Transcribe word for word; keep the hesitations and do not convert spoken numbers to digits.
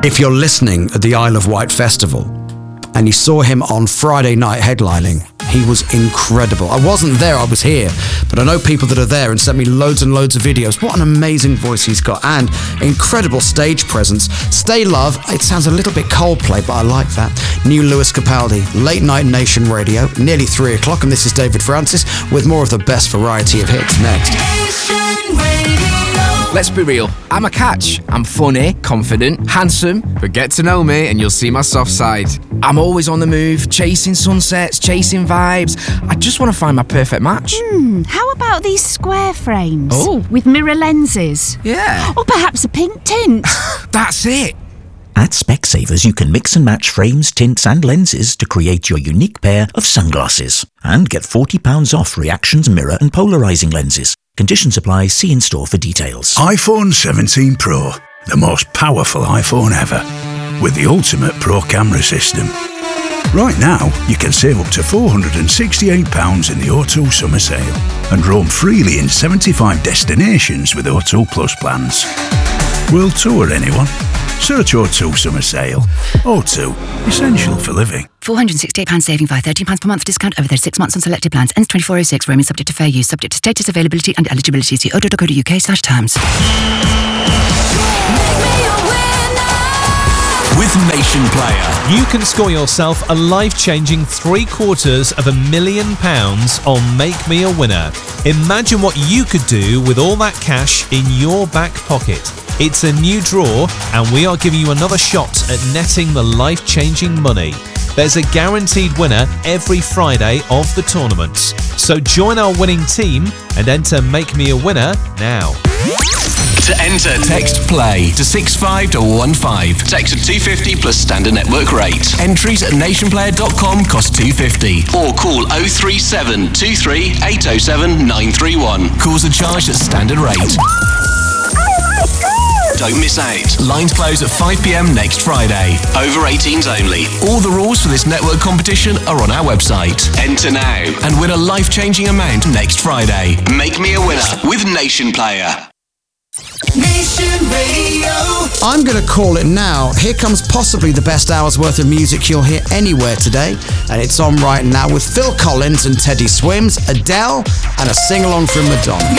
If you're listening at the Isle of Wight Festival and you saw him on Friday night headlining, he was incredible. I wasn't there, I was here, but I know people that are there and sent me loads and loads of videos. What an amazing voice he's got and incredible stage presence. Stay Love, it sounds a little bit Coldplay, but I like that. New Lewis Capaldi, Late Night Nation Radio, nearly three o'clock, and this is David Francis with more of the best variety of hits next. Let's be real, I'm a catch. I'm funny, confident, handsome, but get to know me and you'll see my soft side. I'm always on the move, chasing sunsets, chasing vibes. I just want to find my perfect match. Hmm, how about these square frames? Oh. With mirror lenses? Yeah. Or perhaps a pink tint? That's it. At Specsavers, you can mix and match frames, tints and lenses to create your unique pair of sunglasses. And get forty pounds off Reactions mirror and polarising lenses. Conditions apply. See in store for details. iPhone seventeen Pro, the most powerful iPhone ever, with the ultimate Pro camera system. Right now, you can save up to four hundred sixty-eight pounds in the O two summer sale and roam freely in seventy-five destinations with O two Plus plans. World tour, anyone? Search O two summer sale. O two, essential for living. four hundred sixty-eight pounds saving via thirteen pounds per month discount over thirty-six months on selected plans. Ends twenty-four oh six. Roaming subject to fair use. Subject to status, availability and eligibility. See odo dot co dot uk slash terms. With Nation Player, you can score yourself a life-changing three quarters of a million pounds on Make Me a Winner. Imagine what you could do with all that cash in your back pocket. It's a new draw, and we are giving you another shot at netting the life-changing money. There's a guaranteed winner every Friday of the tournaments. So join our winning team and enter Make Me a Winner now. To enter, text PLAY to six five one one five. Text at two fifty plus standard network rate. Entries at nation player dot com cost two fifty. Or call oh three seven two three eight oh seven nine three one. Calls are charged at standard rate. Don't miss out. Lines close at five p.m. next Friday. Over eighteens only. All the rules for this network competition are on our website. Enter now and win a life-changing amount next Friday. Make Me a Winner with Nation Player. Nation Radio. I'm going to call it now. Here comes possibly the best hour's worth of music you'll hear anywhere today, and it's on right now with Phil Collins and Teddy Swims, Adele, and a sing-along from Madonna.